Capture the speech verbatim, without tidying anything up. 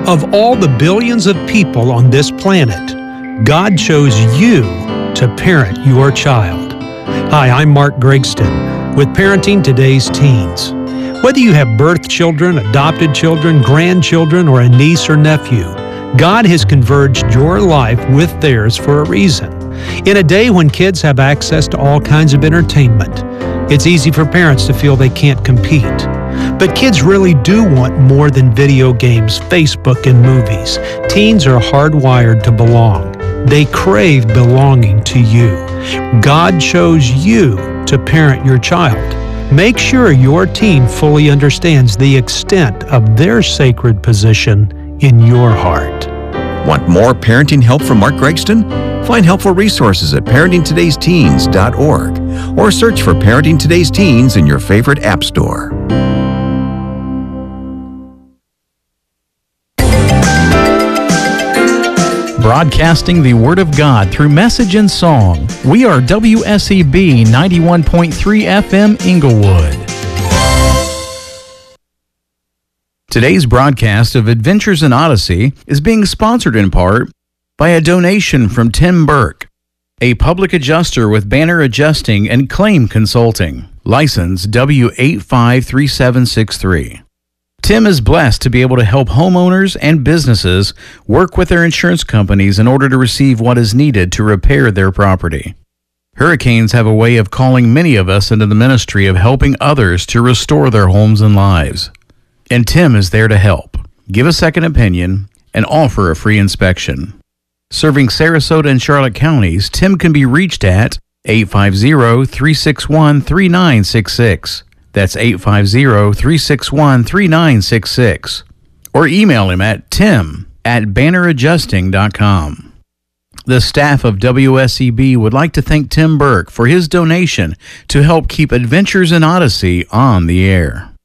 Of all the billions of people on this planet, God chose you to parent your child. Hi, I'm Mark Gregston with Parenting Today's Teens. Whether you have birth children, adopted children, grandchildren, or a niece or nephew, God has converged your life with theirs for a reason. In a day when kids have access to all kinds of entertainment, it's easy for parents to feel they can't compete. But kids really do want more than video games, Facebook, and movies. Teens are hardwired to belong. They crave belonging to you. God chose you to parent your child. Make sure your teen fully understands the extent of their sacred position in your heart. Want more parenting help from Mark Gregston? Find helpful resources at parenting todays teens dot org or search for Parenting Today's Teens in your favorite app store. Broadcasting the Word of God through message and song. We are W S E B ninety-one point three F M Inglewood. Today's broadcast of Adventures in Odyssey is being sponsored in part by a donation from Tim Burke, a public adjuster with Banner Adjusting and Claim Consulting, license W eight five three seven six three. Tim is blessed to be able to help homeowners and businesses work with their insurance companies in order to receive what is needed to repair their property. Hurricanes have a way of calling many of us into the ministry of helping others to restore their homes and lives. And Tim is there to help, give a second opinion, and offer a free inspection. Serving Sarasota and Charlotte counties, Tim can be reached at eight five zero, three six one, three nine six six. That's eight five zero, three six one, three nine six six. Or email him at tim at banner adjusting dot com. The staff of W S E B would like to thank Tim Burke for his donation to help keep Adventures in Odyssey on the air.